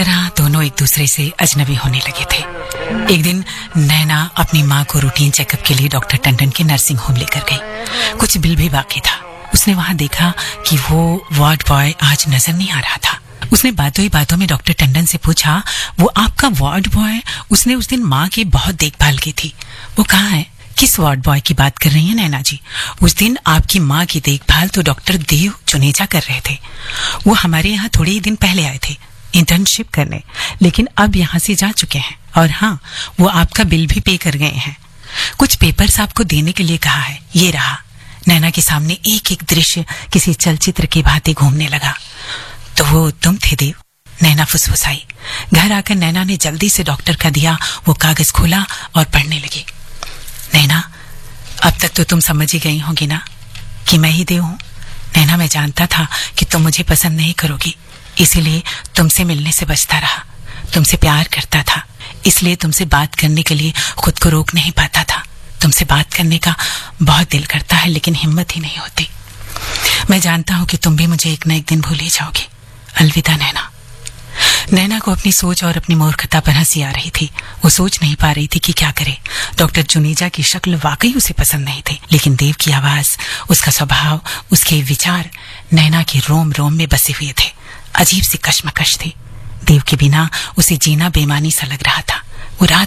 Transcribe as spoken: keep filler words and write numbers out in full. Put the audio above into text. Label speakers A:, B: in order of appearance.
A: तरह दोनों एक दूसरे से अजनबी होने लगे थे। एक दिन नैना अपनी माँ को रूटीन चेकअप के लिए डॉक्टर टंडन के नर्सिंग होम लेकर गई। कुछ बिल भी बाकी था। उसने वहां देखा कि वो वार्ड बॉय आज नजर नहीं आ रहा था। उसने बातों ही बातों में डॉक्टर टंडन से पूछा, वो आपका वार्ड बॉय, उसने उस दिन माँ की बहुत देखभाल की थी, वो कहाँ है? किस वार्ड बॉय की बात कर रही हैं नैना जी? उस दिन आपकी माँ की देखभाल तो डॉक्टर देव जुनेजा कर रहे थे। वो हमारे यहाँ थोड़े ही दिन पहले आए थे इंटर्नशिप करने, लेकिन अब यहाँ से जा चुके हैं। और हाँ, वो आपका बिल भी पे कर गए हैं। कुछ पेपर्स आपको देने के लिए कहा है, ये रहा। नैना के सामने एक एक दृश्य किसी चलचित्र की भांति घूमने लगा। तो वो तुम थे देव? नैना फुसफुसाई। घर आकर नैना ने जल्दी से डॉक्टर का दिया वो कागज खोला और पढ़ने लगी। नैना, अब तक तो तुम समझ ही गई होगी ना कि मैं ही देव हूं। नैना, मैं जानता था कि तुम मुझे पसंद नहीं करोगी, इसीलिए तुमसे मिलने से बचता रहा। तुमसे प्यार करता था, इसलिए तुमसे बात करने के लिए खुद को रोक नहीं पाता था। तुमसे बात करने का बहुत दिल करता है, लेकिन हिम्मत ही नहीं होती। मैं जानता हूं कि तुम भी मुझे एक न एक दिन भूल ही जाओगी। अलविदा नैना। नैना को अपनी सोच और अपनी मूर्खता पर हंसी आ रही थी। वो सोच नहीं पा रही थी कि क्या करे। डॉक्टर जुनेजा की शक्ल वाकई उसे पसंद नहीं थी, लेकिन देव की आवाज, उसका स्वभाव, उसके विचार नैना के रोम रोम में बसे हुए थे। अजीब सी कश्मकश थी। देव के बिना उसे जीना बेमानी सा लग रहा था। वो रात